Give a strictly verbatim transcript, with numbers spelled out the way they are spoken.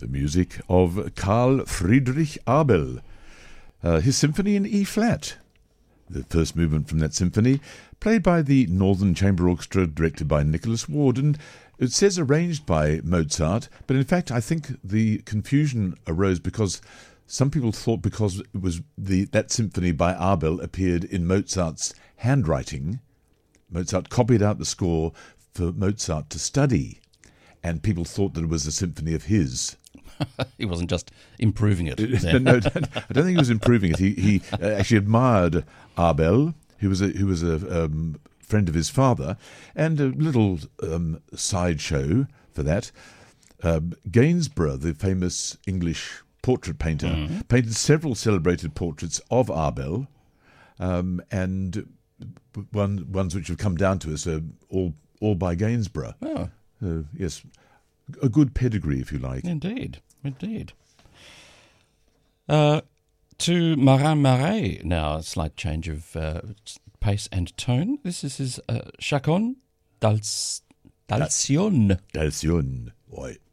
the music of Carl Friedrich Abel, uh, his symphony in E-flat. The first movement from that symphony, played by the Northern Chamber Orchestra, directed by Nicholas Ward, and it says arranged by Mozart, but in fact I think the confusion arose because some people thought because it was the that symphony by Abel appeared in Mozart's handwriting, Mozart copied out the score for Mozart to study, and people thought that it was a symphony of his. He wasn't just improving it. no, no, I don't think he was improving it. He he actually admired Abel, who was a who was a um, friend of his father, and a little um, sideshow for that. Um, Gainsborough, the famous English portrait painter, mm-hmm. painted several celebrated portraits of Abel, um, and one ones which have come down to us are all all by Gainsborough. Oh. Uh, yes, a good pedigree, if you like. Indeed, indeed. Uh, to Marin Marais now, a slight change of uh, pace and tone. This is his uh, Chacon d'Alcyone. D'Alcyone, oui.